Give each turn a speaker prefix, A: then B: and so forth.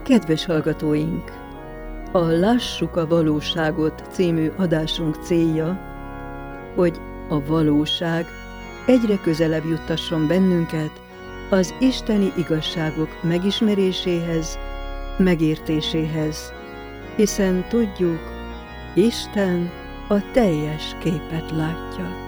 A: Kedves hallgatóink! A Lássuk a valóságot című adásunk célja, hogy a valóság egyre közelebb juttasson bennünket az isteni igazságok megismeréséhez, megértéséhez, hiszen tudjuk, Isten a teljes képet látja.